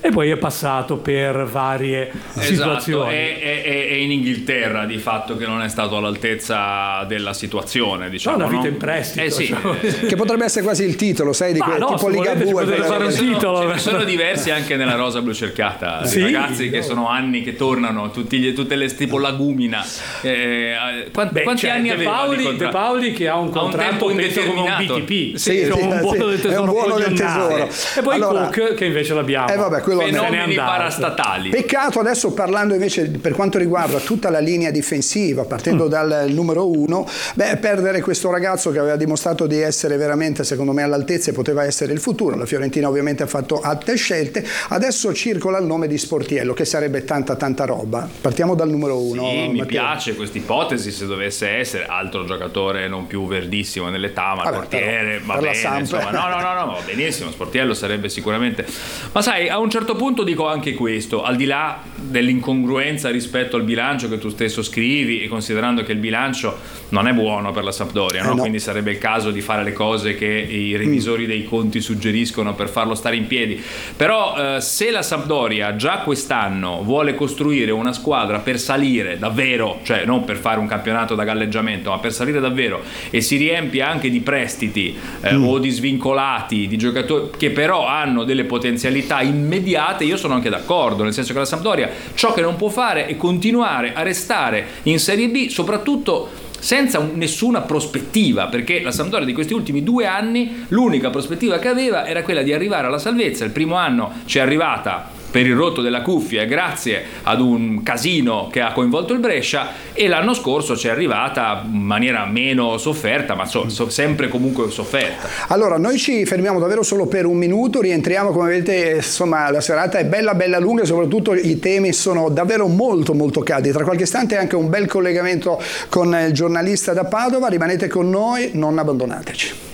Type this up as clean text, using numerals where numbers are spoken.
e poi è passato per varie situazioni. È in Inghilterra di fatto che non è stato all'altezza della situazione, diciamo. Una vita in prestito. Sì. Che potrebbe essere quasi il titolo, sai, di quel tipo Liga 2. Fare un titolo. Ce ne sono diversi anche nella rosa blu cercata, sì, ragazzi che sono anni che tornano, tutte le tipo Lagumina. Quanti anni aveva De Paoli che ha un contratto indeterminato come un BTP, sì, un buono del tesoro, è un buono del tesoro. E poi Cook che invece l'abbiamo. Fenomeni parastatali. Peccato, adesso parlando invece per quanto riguarda tutta la linea difensiva, partendo dal numero 1, perdere questo ragazzo che aveva dimostrato di essere veramente, secondo me, all'altezza e poteva essere il futuro. La Fiorentina ovviamente ha fatto altre scelte, adesso circola il nome di Sportiello, che sarebbe tanta roba. Partiamo dal numero 1. Sì, mi piace questa ipotesi, se dovesse essere altro giocatore non più verdissimo nell'età, ma portiere, va bene, insomma, no, va benissimo, Sportiello sarebbe sicuramente. Ma sai, a un certo punto dico anche questo, al di là dell'incongruenza rispetto al bilancio che tu stesso scrivi, e considerando che il bilancio non è buono per la Sampdoria, no? Quindi sarebbe il caso di fare le cose che i revisori dei conti suggeriscono per farlo stare in piedi. Però se la Sampdoria già quest'anno vuole costruire una squadra per salire davvero, cioè non per fare un campionato da galleggiamento, ma per salire davvero, e si riempie anche di prestiti o di svincolati, di giocatori che però hanno delle potenzialità immediate, io sono anche d'accordo, nel senso che la Sampdoria ciò che non può fare è continuare a restare in Serie B, soprattutto senza nessuna prospettiva, perché la Sampdoria di questi ultimi 2 anni l'unica prospettiva che aveva era quella di arrivare alla salvezza. Il primo anno ci è arrivata per il rotto della cuffia grazie ad un casino che ha coinvolto il Brescia, e l'anno scorso ci è arrivata in maniera meno sofferta, ma sempre comunque sofferta. Allora noi ci fermiamo davvero solo per un minuto, rientriamo, come vedete insomma la serata è bella lunga e soprattutto i temi sono davvero molto caldi. Tra qualche istante anche un bel collegamento con il giornalista da Padova, rimanete con noi, non abbandonateci.